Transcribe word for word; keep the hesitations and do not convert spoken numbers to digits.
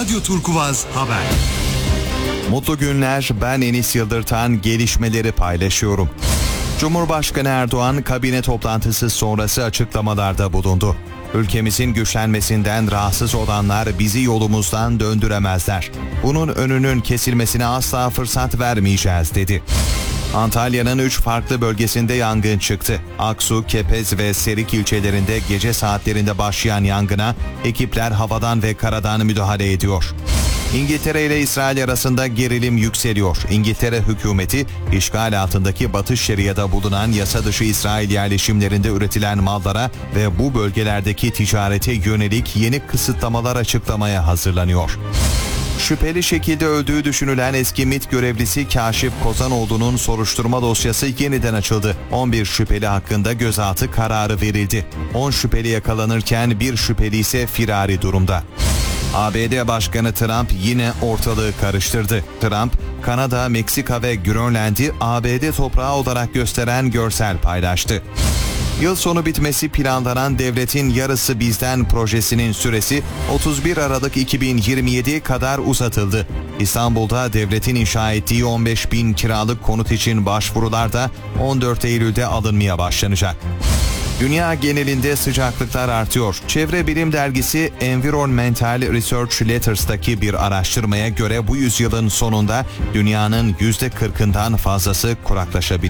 Radyo Turkuvaz Haber. Mutlu günler, ben Enis Yıldırtan, gelişmeleri paylaşıyorum. Cumhurbaşkanı Erdoğan kabine toplantısı sonrası açıklamalarda bulundu. Ülkemizin güçlenmesinden rahatsız olanlar bizi yolumuzdan döndüremezler. Bunun önünün kesilmesine asla fırsat vermeyeceğiz dedi. Antalya'nın üç farklı bölgesinde yangın çıktı. Aksu, Kepez ve Serik ilçelerinde gece saatlerinde başlayan yangına ekipler havadan ve karadan müdahale ediyor. İngiltere ile İsrail arasında gerilim yükseliyor. İngiltere hükümeti, işgal altındaki Batı Şeria'da bulunan yasa dışı İsrail yerleşimlerinde üretilen mallara ve bu bölgelerdeki ticarete yönelik yeni kısıtlamalar açıklamaya hazırlanıyor. Şüpheli şekilde öldüğü düşünülen eski MİT görevlisi Kaşif Kozanoğlu'nun soruşturma dosyası yeniden açıldı. on bir şüpheli hakkında gözaltı kararı verildi. on şüpheli yakalanırken bir şüpheli ise firari durumda. A B D Başkanı Trump yine ortalığı karıştırdı. Trump, Kanada, Meksika ve Grönland'i A B D toprağı olarak gösteren görsel paylaştı. Yıl sonu bitmesi planlanan Devletin Yarısı Bizden projesinin süresi otuz bir Aralık iki bin yirmi yediye kadar uzatıldı. İstanbul'da devletin inşa ettiği on beş bin kiralık konut için başvurular da on dört Eylül'de alınmaya başlanacak. Dünya genelinde sıcaklıklar artıyor. Çevre Bilim Dergisi Environmental Research Letters'taki bir araştırmaya göre bu yüzyılın sonunda dünyanın yüzde kırkından fazlası kuraklaşabilir.